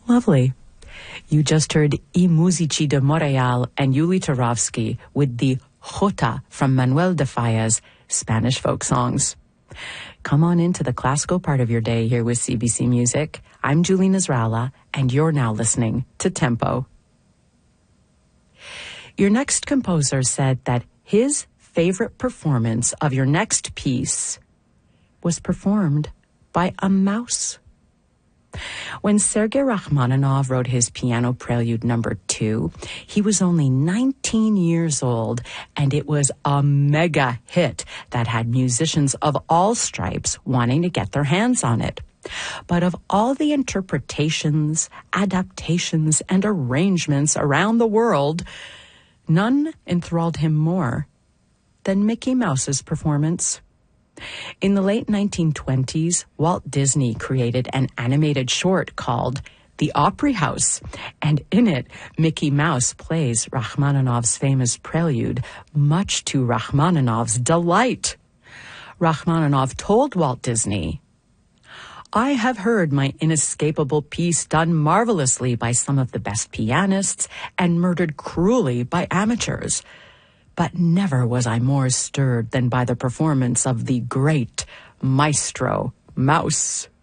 Lovely. You just heard I Musici de Montreal and Yuli Turovsky with the Jota from Manuel de Falla's Spanish folk songs. Come on into the classical part of your day here with CBC Music. I'm Julie Nasrallah, and you're now listening to Tempo. Your next composer said that his favorite performance of your next piece was performed by a mouse. When Sergei Rachmaninoff wrote his Piano Prelude No. 2, he was only 19 years old, and it was a mega hit that had musicians of all stripes wanting to get their hands on it. But of all the interpretations, adaptations, and arrangements around the world, none enthralled him more than Mickey Mouse's performance. In the late 1920s, Walt Disney created an animated short called The Opry House, and in it, Mickey Mouse plays Rachmaninoff's famous prelude, much to Rachmaninoff's delight. Rachmaninoff told Walt Disney, "I have heard my inescapable piece done marvelously by some of the best pianists and murdered cruelly by amateurs. But never was I more stirred than by the performance of the great Maestro Mouse."